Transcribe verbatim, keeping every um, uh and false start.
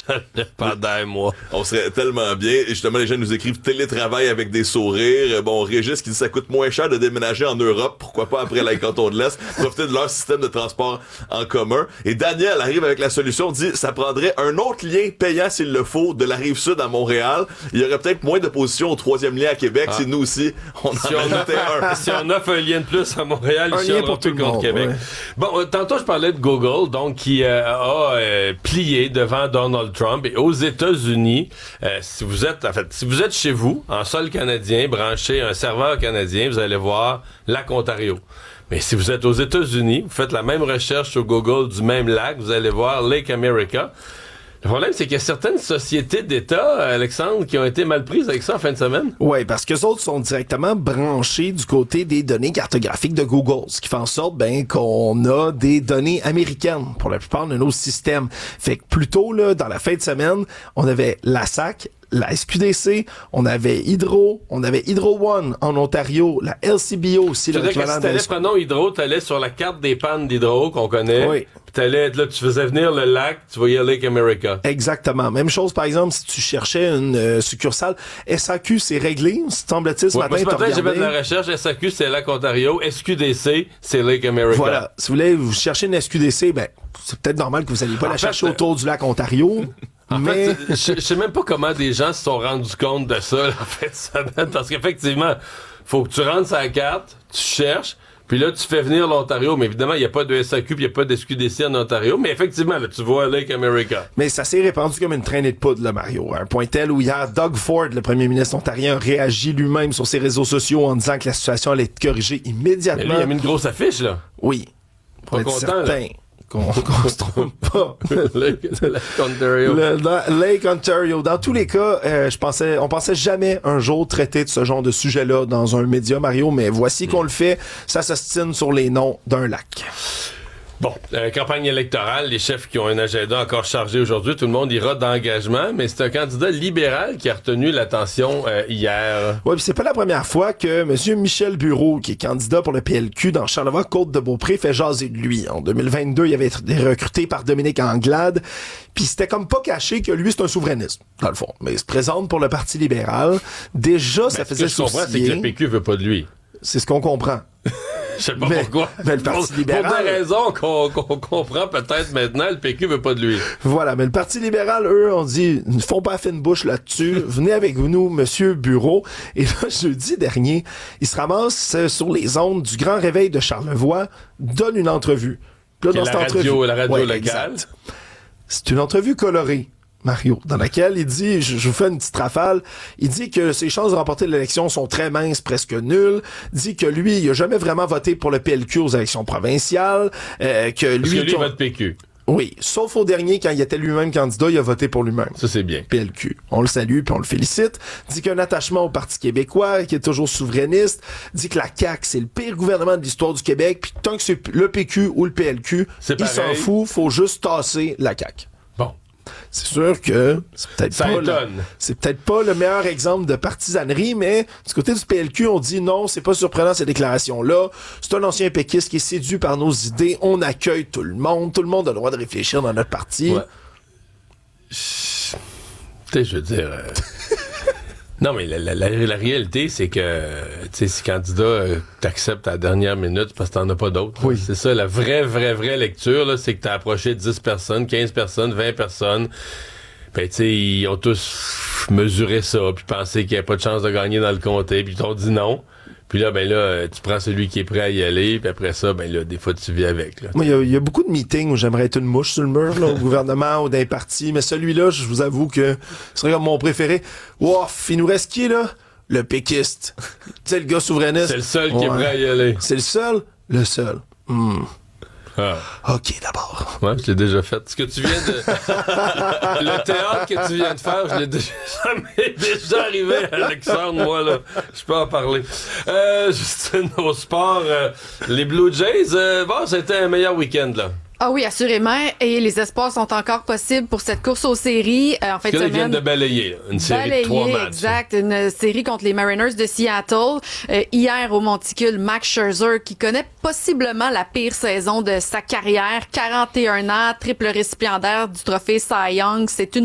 pendant un mois. On serait tellement bien. Et justement, les gens nous écrivent télétravail avec des sourires. Bon, Régis qui dit ça coûte moins cher de déménager en Europe. Pourquoi pas après les cantons de l'Est? Profiter de leur système de transport en commun. Et Daniel arrive avec la solution, dit ça prendrait un autre lien payant s'il le faut de la Rive-Sud à Montréal. Il y aurait peut-être moins d'opposition au troisième lien à Québec. Ah. Si nous aussi, on si en on ajoutait un. Si on offre un lien de plus à Montréal, un ici, lien on pour tout le contre monde, Québec. Ouais. Bon, euh, tantôt, je parlais de Google, donc, qui euh, a euh, plié devant Donald Trump. Et aux États-Unis, euh, si vous êtes, en fait, si vous êtes chez vous, en sol canadien, branché un serveur canadien, vous allez voir Lac Ontario. Mais si vous êtes aux États-Unis, vous faites la même recherche sur Google du même lac, vous allez voir Lake America. Le problème, c'est qu'il y a certaines sociétés d'État, Alexandre, qui ont été mal prises avec ça en fin de semaine. Oui, parce que les autres sont directement branchés du côté des données cartographiques de Google, ce qui fait en sorte ben qu'on a des données américaines pour la plupart de nos systèmes. Fait que plutôt là, dans la fin de semaine, on avait la S A C, la S Q D C, on avait Hydro, on avait Hydro One en Ontario, la L C B O aussi. Tu veux dire que si t'allais, de... prenons Hydro, t'allais sur la carte des pannes d'Hydro qu'on connaît. Oui. Puis t'allais, là, tu faisais venir le lac, tu voyais Lake America. Exactement. Même chose, par exemple, si tu cherchais une euh, succursale, S A Q, c'est réglé, semble-t-il, ce ouais, matin. Moi, ce matin, j'ai regardé. fait de la recherche. S A Q, c'est Lac Ontario. S Q D C, c'est Lake America. Voilà. Si vous voulez vous chercher une S Q D C, ben, c'est peut-être normal que vous n'alliez pas en la fait, chercher autour du lac Ontario. En mais... fait, je, je sais même pas comment des gens se sont rendus compte de ça, là, en fait, ça, parce qu'effectivement, faut que tu rentres sur la carte, tu cherches, puis là, tu fais venir l'Ontario, mais évidemment, il n'y a pas de S A Q, puis il n'y a pas de S Q D C en Ontario, mais effectivement, là, tu vois Lake America. Mais ça s'est répandu comme une traînée de poudre, là, Mario. À un point tel où hier, Doug Ford, le premier ministre ontarien, a réagi lui-même sur ses réseaux sociaux en disant que la situation allait être corrigée immédiatement. Mais lui, il a mis une grosse affiche, là. Oui. Pour pas être content, certain. là. Qu'on, qu'on se trompe pas. Lake, Lake Ontario. Le, dans Lake Ontario. Dans tous les cas, euh, je pensais, on pensait jamais un jour traiter de ce genre de sujet-là dans un média, Mario, mais voici mm. qu'on le fait. Ça s'ostine sur les noms d'un lac. Bon, euh, campagne électorale, les chefs qui ont un agenda encore chargé aujourd'hui, tout le monde ira d'engagement, mais c'est un candidat libéral qui a retenu l'attention euh, hier. Oui, puis c'est pas la première fois que M. Michel Bureau, qui est candidat pour le P L Q dans Charlevoix-Côte-de-Beaupré, fait jaser de lui. En deux mille vingt-deux, il avait été recruté par Dominique Anglade, puis c'était comme pas caché que lui, c'est un souverainiste, dans le fond. Mais il se présente pour le Parti libéral. Déjà, ben, ça faisait sourciller. Ce que je comprends, c'est que le P Q veut pas de lui. C'est ce qu'on comprend. Je sais pas mais, pourquoi. Mais le Parti pour, libéral... Pour des raisons qu'on, qu'on comprend peut-être maintenant, le P Q veut pas de lui. Voilà, mais le Parti libéral, eux, ont dit, ne font pas fine bouche là-dessus. Venez avec nous, Monsieur Bureau. Et là, jeudi dernier, il se ramasse sur les ondes du Grand Réveil de Charlevoix, donne une entrevue. Là, dans cette la radio, entrevue... la radio ouais, locale. Exact. C'est une entrevue colorée, Mario, dans laquelle il dit, je, je vous fais une petite rafale, il dit que ses chances de remporter l'élection sont très minces, presque nulles, dit que lui, il a jamais vraiment voté pour le P L Q aux élections provinciales, euh, que lui... Parce que lui, il vote P Q. Oui, sauf au dernier, quand il était lui-même candidat, il a voté pour lui-même. Ça, c'est bien. P L Q. On le salue, puis on le félicite. Dit qu'il a un attachement au Parti québécois, qui est toujours souverainiste. Dit que la C A Q, c'est le pire gouvernement de l'histoire du Québec, puis tant que c'est le P Q ou le P L Q, c'est il s'en fout, faut juste tasser la C A Q. Bon. C'est sûr que c'est peut-être ça pas étonne. Le, c'est peut-être pas le meilleur exemple de partisanerie, mais du côté du P L Q, on dit non, c'est pas surprenant ces déclarations-là. C'est un ancien péquiste qui est séduit par nos idées. On accueille tout le monde. Tout le monde a le droit de réfléchir dans notre parti. Ouais. Tu sais, je veux dire... Euh... Non, mais la, la, la, la réalité, c'est que, tu sais, si candidat, euh, t'acceptes à la dernière minute parce que t'en as pas d'autres. Oui. C'est ça, la vraie, vraie, vraie lecture, là, c'est que t'as approché dix personnes, quinze personnes, vingt personnes. Ben, tu sais, ils ont tous mesuré ça, puis pensé qu'il n'y avait pas de chance de gagner dans le comté, puis ils t'ont dit non. Puis là, ben là, tu prends celui qui est prêt à y aller, puis après ça, ben là, des fois, tu vis avec. Là. Moi, il y, y a beaucoup de meetings où j'aimerais être une mouche sur le mur, là, au gouvernement ou dans les partis, mais celui-là, je vous avoue que ce serait comme mon préféré. Ouf, il nous reste qui, là? Le péquiste. Tu sais, le gars souverainiste. C'est le seul qui ouais. est prêt à y aller. C'est le seul? Le seul. Hmm. Ah. OK, d'abord. Ouais, je l'ai déjà fait. Ce que tu viens de... Le théâtre que tu viens de faire, je l'ai déjà... Ça m'est déjà arrivé, Alexandre, moi, là. Je peux en parler. Euh, Justine, au sport, euh, les Blue Jays, euh, bon, c'était un meilleur week-end, là. Ah oui, assurément. Et les espoirs sont encore possibles pour cette course aux séries. Euh, en fait, Parce que là, ils viennent de balayer, là, une série balayer, de trois matchs. Exact. Une série contre les Mariners de Seattle. Euh, hier, au monticule, Max Scherzer, qui connaît possiblement la pire saison de sa carrière. quarante et un ans, triple récipiendaire du trophée Cy Young. C'est une